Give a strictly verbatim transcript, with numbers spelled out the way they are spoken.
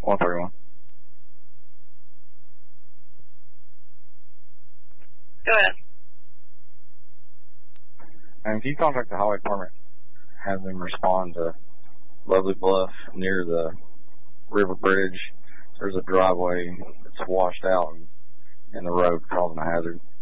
one thirty-one. Go ahead. And if you contact the highway department, have them respond to Lovely Bluff near the river bridge. There's a driveway that's washed out in the road causing a hazard.